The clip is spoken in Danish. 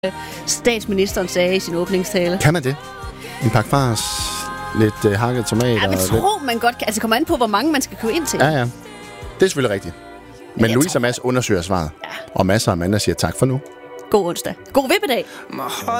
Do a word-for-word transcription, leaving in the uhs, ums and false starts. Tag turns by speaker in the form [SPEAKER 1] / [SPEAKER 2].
[SPEAKER 1] statsministeren sagde i sin åbningstale.
[SPEAKER 2] Kan man det? En pakke fars, lidt øh, hakket tomat.
[SPEAKER 1] Ja, men
[SPEAKER 2] og
[SPEAKER 1] tror man godt kan. Altså, kommer an på, hvor mange man skal købe ind til.
[SPEAKER 2] Ja, ja. Det er selvfølgelig rigtigt. Men, Men Louise tror... og Mads undersøger svaret. Ja. Og masser af andre siger tak for nu.
[SPEAKER 1] God onsdag. God vippedag.